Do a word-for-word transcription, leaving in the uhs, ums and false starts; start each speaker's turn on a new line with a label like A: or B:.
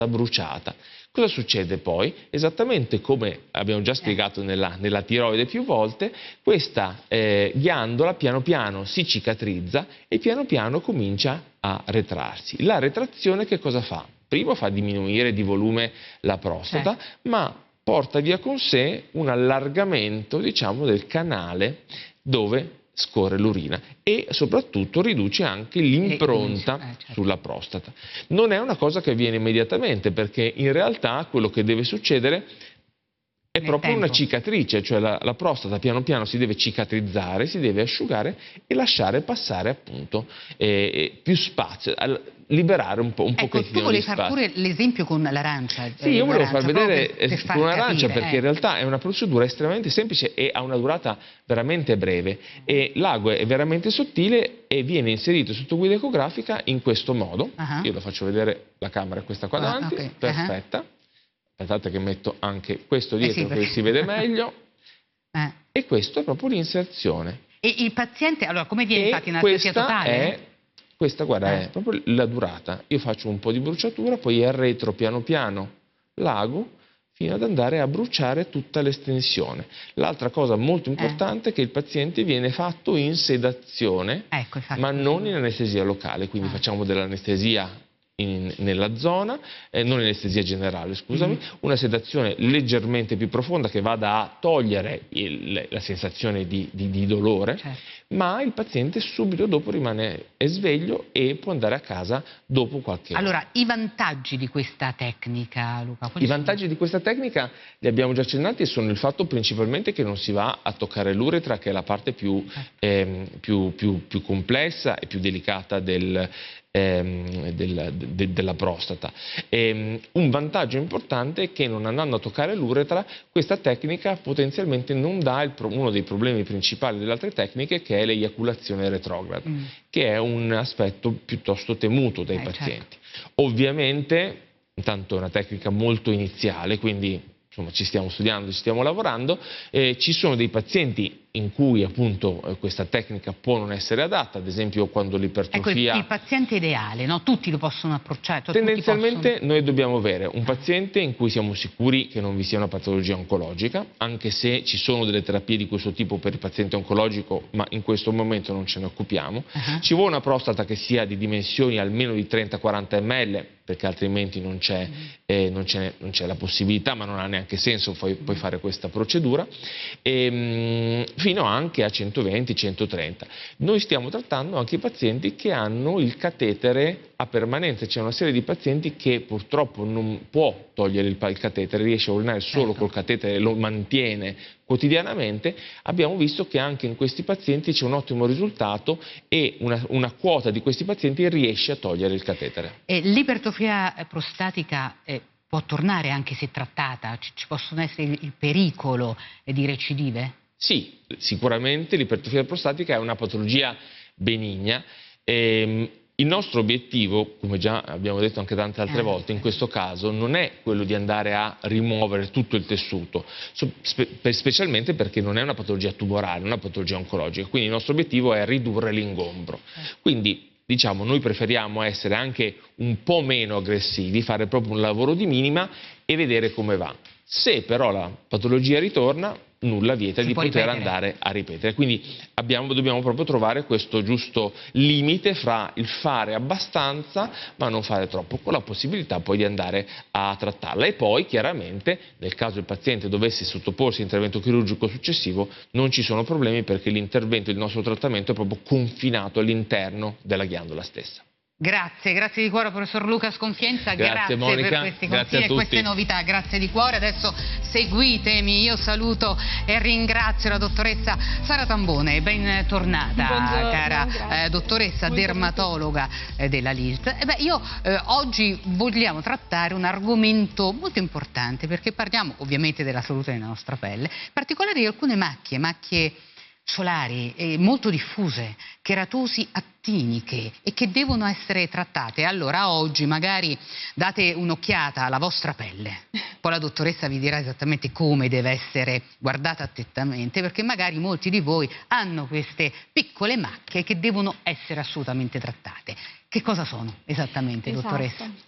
A: bruciata. Cosa succede poi? Esattamente come abbiamo già spiegato nella, nella tiroide più volte, questa eh, ghiandola piano piano si cicatrizza e piano piano comincia a retrarsi. La retrazione che cosa fa? Primo fa diminuire di volume la prostata, certo, ma porta via con sé un allargamento, diciamo, del canale dove scorre l'urina e soprattutto riduce anche l'impronta eh, certo. sulla prostata. Non è una cosa che avviene immediatamente, perché in realtà quello che deve succedere è Nel proprio tempo. una cicatrice, cioè la, la prostata piano piano si deve cicatrizzare, si deve asciugare e lasciare passare appunto eh, più spazio, liberare un po' un
B: ecco,
A: pochettino
B: tu volevi
A: di spazio.
B: far pure l'esempio con l'arancia.
A: Sì, io volevo far vedere
B: per, per far
A: con l'arancia
B: capire,
A: perché
B: eh.
A: in realtà è una procedura estremamente semplice e ha una durata veramente breve e l'ago è veramente sottile e viene inserito sotto guida ecografica in questo modo. Uh-huh. Io lo faccio vedere, la camera è questa qua uh, davanti, okay. perfetta. Uh-huh. Aspettate che metto anche questo dietro, eh sì, perché si vede meglio. eh. E questo è proprio l'inserzione.
B: E il paziente, allora come viene infatti in anestesia totale?
A: È, questa, guarda,
B: eh.
A: è proprio la durata. Io faccio un po' di bruciatura, poi arretro piano piano l'ago fino ad andare a bruciare tutta l'estensione. L'altra cosa molto importante eh. è che il paziente viene fatto in sedazione, ecco, ma non in anestesia locale, quindi ah. facciamo dell'anestesia In, nella zona, eh, non in anestesia generale, scusami, mm-hmm. una sedazione leggermente più profonda che vada a togliere il, la sensazione di, di, di dolore, certo. ma il paziente subito dopo rimane sveglio e può andare a casa dopo qualche ora.
B: Allora, i vantaggi di questa tecnica, Luca?
A: I vantaggi sono? di questa tecnica li abbiamo già accennati e sono il fatto principalmente che non si va a toccare l'uretra, che è la parte più, certo. eh, più, più, più complessa e più delicata del Ehm, del, de, della prostata. Ehm, un vantaggio importante è che non andando a toccare l'uretra questa tecnica potenzialmente non dà il pro, uno dei problemi principali delle altre tecniche, che è l'eiaculazione retrograda, mm. che è un aspetto piuttosto temuto dai eh, pazienti. Certo. Ovviamente, intanto è una tecnica molto iniziale, quindi insomma ci stiamo studiando, ci stiamo lavorando, eh, ci sono dei pazienti in cui appunto eh, questa tecnica può non essere adatta, ad esempio quando l'ipertrofia...
B: Ecco, il, il paziente ideale, no? Tutti lo possono approcciare? Cioè,
A: tendenzialmente
B: possono...
A: noi dobbiamo avere un paziente in cui siamo sicuri che non vi sia una patologia oncologica, anche se ci sono delle terapie di questo tipo per il paziente oncologico, ma in questo momento non ce ne occupiamo. Uh-huh. Ci vuole una prostata che sia di dimensioni almeno di trenta quaranta millilitri, perché altrimenti non c'è eh, non c'è non c'è la possibilità, ma non ha neanche senso poi, poi fare questa procedura, e, mh, fino anche a centoventi centotrenta. Noi stiamo trattando anche i pazienti che hanno il catetere a permanenza. C'è una serie di pazienti che purtroppo non può togliere il, il catetere, riesce a urinare solo certo. col catetere, lo mantiene quotidianamente. Abbiamo visto che anche in questi pazienti c'è un ottimo risultato e una, una quota di questi pazienti riesce a togliere il catetere.
B: L'ipertrofia prostatica eh, può tornare anche se trattata? Ci, ci possono essere il, il pericolo eh, di recidive?
A: Sì, sicuramente l'ipertrofia prostatica è una patologia benigna. Ehm, Il nostro obiettivo, come già abbiamo detto anche tante altre eh, volte, in questo caso non è quello di andare a rimuovere tutto il tessuto, spe specialmente perché non è una patologia tumorale, una patologia oncologica, quindi il nostro obiettivo è ridurre l'ingombro. Quindi diciamo, noi preferiamo essere anche un po' meno aggressivi, fare proprio un lavoro di minima e vedere come va. Se però la patologia ritorna, nulla vieta
B: si
A: di poter ripetere. andare a ripetere. Quindi abbiamo, dobbiamo proprio trovare questo giusto limite fra il fare abbastanza ma non fare troppo, con la possibilità poi di andare a trattarla. E poi chiaramente nel caso il paziente dovesse sottoporsi a intervento chirurgico successivo non ci sono problemi, perché l'intervento, il nostro trattamento è proprio confinato all'interno della ghiandola stessa.
B: Grazie, grazie di cuore professor Luca Sconfienza,
A: grazie,
B: grazie
A: Monica,
B: per questi
A: grazie
B: consigli e queste novità, grazie di cuore. Adesso seguitemi, io saluto e ringrazio la dottoressa Sara Tambone, bentornata. Buongiorno, cara eh, dottoressa Buongiorno. dermatologa eh, della L I S T. E beh, io eh, oggi vogliamo trattare un argomento molto importante, perché parliamo ovviamente della salute della nostra pelle, in particolare di alcune macchie, macchie solari eh, molto diffuse, cheratosi attiniche e che devono essere trattate. Allora oggi magari date un'occhiata alla vostra pelle, poi la dottoressa vi dirà esattamente come deve essere guardata attentamente, perché magari molti di voi hanno queste piccole macchie che devono essere assolutamente trattate. Che cosa sono esattamente, esatto. dottoressa?